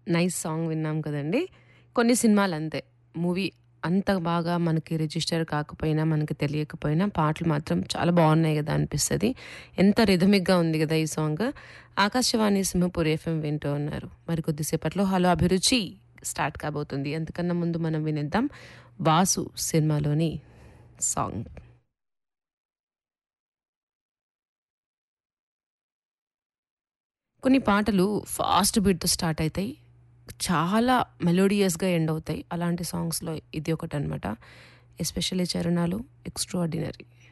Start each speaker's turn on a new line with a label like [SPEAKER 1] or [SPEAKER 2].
[SPEAKER 1] Nice song విన్నాం కదండీ. కొన్ని సినిమాలంతే. మూవీ అంత బాగా మనకి రిజిస్టర్ కాకపోయినా, మనకి తెలియకపోయినా పాటలు మాత్రం చాలా బావున్నాయి గదా అనిపిస్తది. ఎంత రిథమిక్‌గా ఉంది గదా ఈ సాంగ్. ఆకాశవాణి సింహపూర్ ఎఫ్ఎం వింటూ ఉన్నారు. మరి కొద్దిసేపట్లో హలో అభిరుచి స్టార్ట్ కాబోతుంది. అంతకన్నా ముందు మనం వినేద్దాం 'వాసు' సినిమాలోని సాంగ్. కొన్ని పాటలు ఫాస్ట్ బీట్‌తో స్టార్ట్ అయితాయి. చాలా మెలోడియస్‌గా ఎండ్ అవుతాయి. అలాంటి సాంగ్స్‌లో ఇది ఒకటనమాట. ఎస్పెషల్లీ 'చరణాలు' ఎక్స్‌ట్రార్డినరీ.